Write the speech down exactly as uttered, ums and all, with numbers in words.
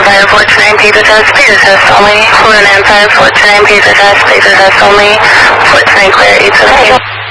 Empire four two nine, pager test, pager test only. Fluent Empire four two nine, pager test, pager test only. four two nine, clear eight seven eight.